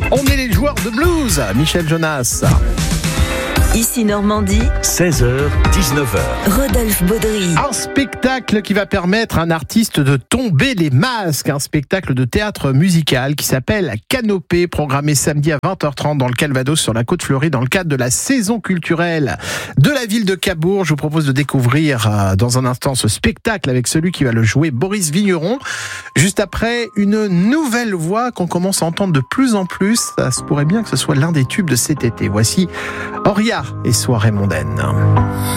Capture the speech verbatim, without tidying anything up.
On est les joueurs de blues, Michel Jonas. Ici Normandie, seize heures, dix-neuf heures. Rodolphe Baudry. Un spectacle qui va permettre à un artiste de tomber les masques. Un spectacle de théâtre musical qui s'appelle Canopée, programmé samedi à vingt heures trente dans le Calvados sur la Côte Fleurie dans le cadre de la saison culturelle de la ville de Cabourg. Je vous propose de découvrir euh, dans un instant ce spectacle avec celui qui va le jouer, Boris Vigneron. Juste après, une nouvelle voix qu'on commence à entendre de plus en plus. Ça se pourrait bien que ce soit l'un des tubes de cet été. Voici Auria et Soirée mondaine.